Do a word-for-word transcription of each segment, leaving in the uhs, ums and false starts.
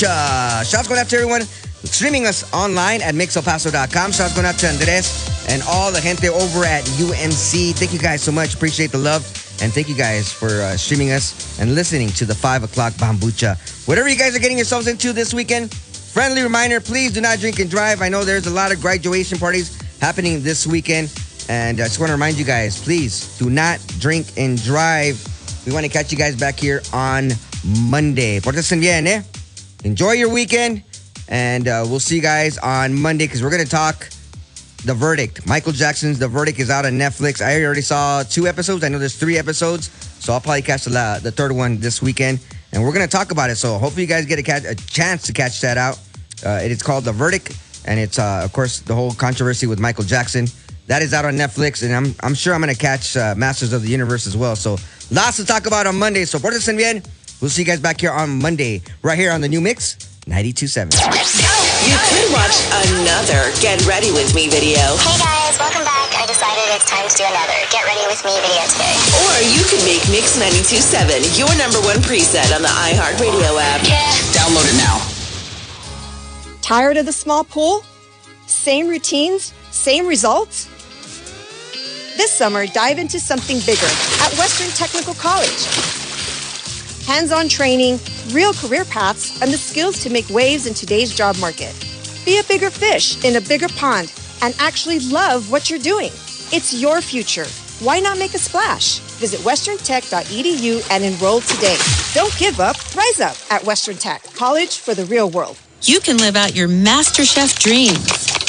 Uh, shouts going out to everyone streaming us online at mix el paso dot com. Shouts going out to Andres and all the gente over at U M C. Thank you guys so much. Appreciate the love. And thank you guys for uh, streaming us and listening to the five o'clock Bambucha. Whatever you guys are getting yourselves into this weekend, friendly reminder, please do not drink and drive. I know there's a lot of graduation parties happening this weekend. And I just want to remind you guys, please do not drink and drive. We want to catch you guys back here on Monday. Pórtense bien, eh? Enjoy your weekend. And uh, we'll see you guys on Monday because we're going to talk The Verdict. Michael Jackson's The Verdict is out on Netflix. I already saw two episodes. I know there's three episodes. So I'll probably catch the, the third one this weekend. And we're going to talk about it. So hopefully you guys get a, catch, a chance to catch that out. Uh, it is called The Verdict. And it's, uh, of course, the whole controversy with Michael Jackson. That is out on Netflix. And I'm I'm sure I'm going to catch uh, Masters of the Universe as well. So lots to talk about on Monday. So pórtense bien. We'll see you guys back here on Monday. Right here on the new Mix ninety-two point seven. You could watch another Get Ready With Me video. Hey guys, welcome back. I decided it's time to do another Get Ready With Me video today. Or you could make Mix ninety-two point seven your number one preset on the iHeartRadio app. Yeah. Download it now. Tired of the small pool? Same routines? Same results? This summer, dive into something bigger at Western Technical College. Hands-on training, real career paths, and the skills to make waves in today's job market. Be a bigger fish in a bigger pond and actually love what you're doing. It's your future. Why not make a splash? Visit western tech dot e d u and enroll today. Don't give up, rise up at Western Tech, college for the real world. You can live out your MasterChef dreams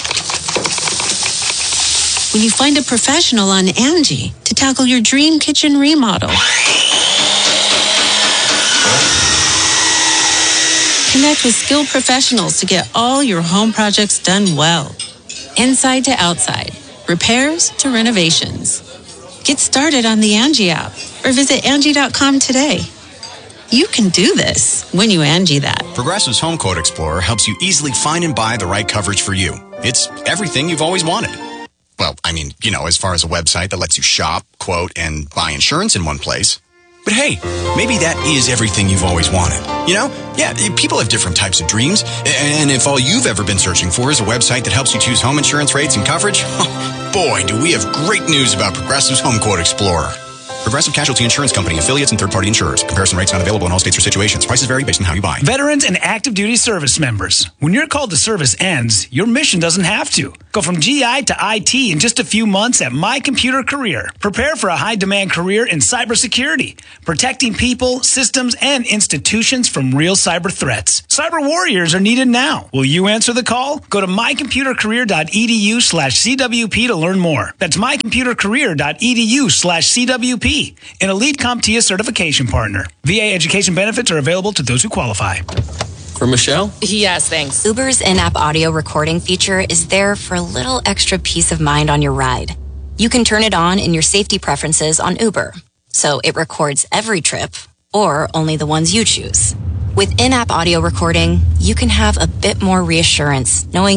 when you find a professional on Angie to tackle your dream kitchen remodel. Connect with skilled professionals to get all your home projects done well. Inside to outside, repairs to renovations. Get started on the Angie app or visit Angie dot com today. You can do this when you Angie that. Progressive's Home Quote Explorer helps you easily find and buy the right coverage for you. It's everything you've always wanted. Well, I mean, you know, as far as a website that lets you shop, quote, and buy insurance in one place. But hey, maybe that is everything you've always wanted. You know? Yeah, people have different types of dreams. And if all you've ever been searching for is a website that helps you choose home insurance rates and coverage, boy, do we have great news about Progressive's Home Quote Explorer. Progressive Casualty Insurance Company, affiliates, and third-party insurers. Comparison rates not available in all states or situations. Prices vary based on how you buy. Veterans and active duty service members. When your call to service ends, your mission doesn't have to. Go from G I to I T in just a few months at My Computer Career. Prepare for a high-demand career in cybersecurity, protecting people, systems, and institutions from real cyber threats. Cyber warriors are needed now. Will you answer the call? Go to my computer career dot e d u slash c w p to learn more. That's my computer career dot e d u slash c w p. An elite CompTIA certification partner. V A education benefits are available to those who qualify. For Michelle? Yes, thanks. Uber's in-app audio recording feature is there for a little extra peace of mind on your ride. You can turn it on in your safety preferences on Uber, so it records every trip or only the ones you choose. With in-app audio recording, you can have a bit more reassurance knowing